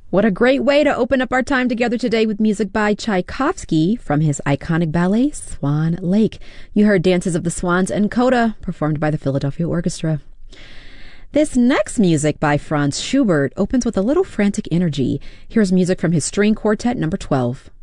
What a great way to open up our time together today with music by Tchaikovsky from his iconic ballet, Swan Lake. You heard Dances of the Swans and Coda, performed by the Philadelphia Orchestra. This next music by Franz Schubert opens with a little frantic energy. Here's music from his String Quartet No. 12.